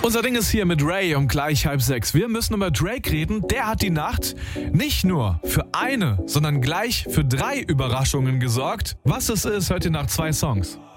Unser Ding ist hier mit Ray um gleich 5:30. Wir müssen über Drake reden. Der hat die Nacht nicht nur für eine, sondern gleich für 3 Überraschungen gesorgt. Was es ist, hört ihr nach 2 Songs.